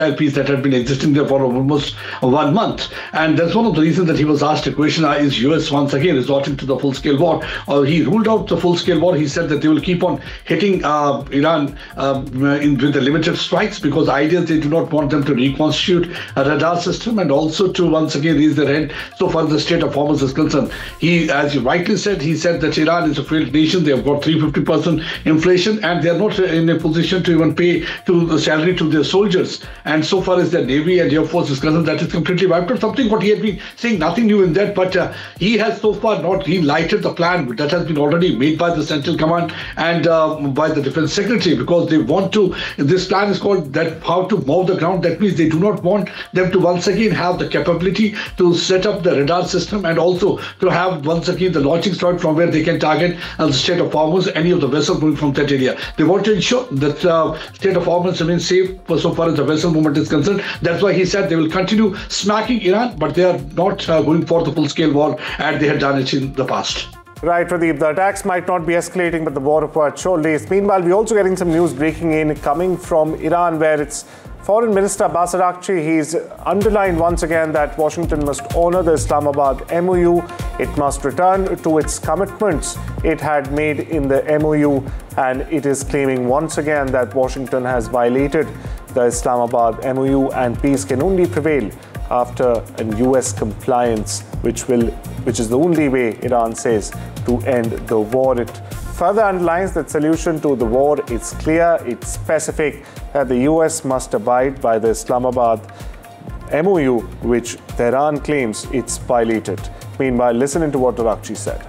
peace that had been existing there for almost 1 month. And that's one of the reasons that he was asked a question, is US once again resorting to the full-scale war? He ruled out the full-scale war. He said that they will keep on hitting Iran with the limited strikes, because the idea is they do not want them to reconstitute a radar system and also to once again raise their head so far as the Strait of Hormuz is concerned. He, as you rightly said, he said that Iran is a failed nation. They have got 350% inflation and they are not in a position to even pay to the salary to their soldiers. And so far as the Navy and Air Force is concerned, that is completely wiped out. Something what he had been saying, nothing new in that, but he has so far not green-lighted the plan that has been already made by the Central Command and by the Defense Secretary, because they want to, this plan is called that how to mow the ground. That means they do not want them to once again have the capability to set up the radar system and also to have once again the launching site from where they can target the Strait of Hormuz, any of the vessels moving from that area. They want to ensure that Strait of Hormuz remains safe for so far as the vessel movement is concerned. That's why he said they will continue smacking Iran, but they are not going for the full-scale war as they had done it in the past. Right, Pradeep. The attacks might not be escalating, but the war required short days. Meanwhile, we're also getting some news breaking in coming from Iran, where it's Foreign Minister Abbas Araghchi. He's underlined once again that Washington must honor the Islamabad MOU. It must return to its commitments it had made in the MOU, and it is claiming once again that Washington has violated the Islamabad MOU, and peace can only prevail after a US compliance, which is the only way, Iran says, to end the war. It further underlines that solution to the war is clear, it's specific, that the US must abide by the Islamabad MOU, which Tehran claims it's violated. Meanwhile, listen into what Araghchi said.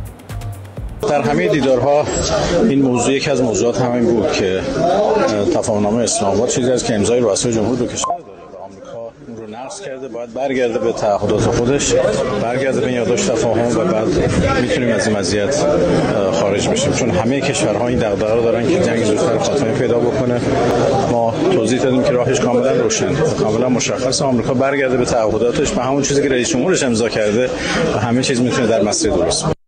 در همه دیدارها این موضوع یکی از موضوعات همین بود که تفاهم‌نامه اسلام آباد چیزی است که امضای رؤسای جمهور دو کشور داره و آمریکا اون رو نقض کرده، باید برگرده به تعهدات خودش، برگرده به این یادداشت تفاهم و بعد میتونیم از این وضعیت خارج بشیم، چون همه کشورها این دغدغه رو دارن که جنگ زودتر خاتمه پیدا بکنه. ما توضیح دادیم که راهش کاملا روشن، کاملا مشخص، آمریکا برگرده به تعهداتش، به همون چیزی که رئیس جمهورش امضا کرده و همه چیز میتونه در مسیر درست باشه.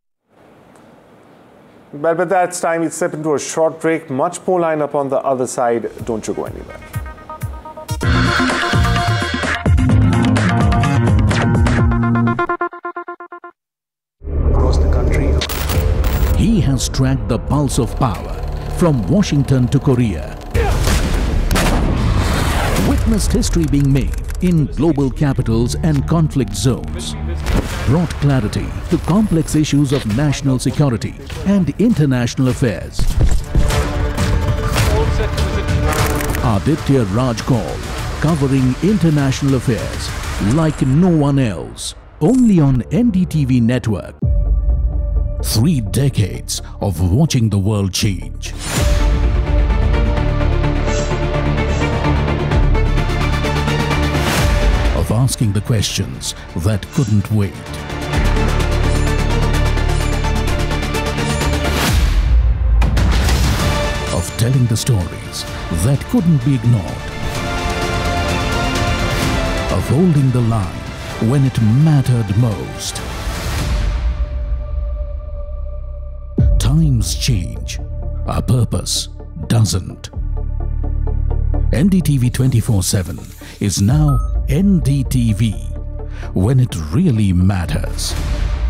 But with that, it's time we step into a short break. Much more line up on the other side. Don't you go anywhere. Across the country, he has tracked the pulse of power from Washington to Korea. Witnessed history being made in global capitals and conflict zones. Brought clarity to complex issues of national security and international affairs. Aditya Raj Kaul, covering international affairs like no one else, only on NDTV network. 3 decades of watching the world change. Of asking the questions that couldn't wait. Of telling the stories that couldn't be ignored. Of holding the line when it mattered most. Times change, our purpose doesn't. NDTV 24/7 is now NDTV, when it really matters.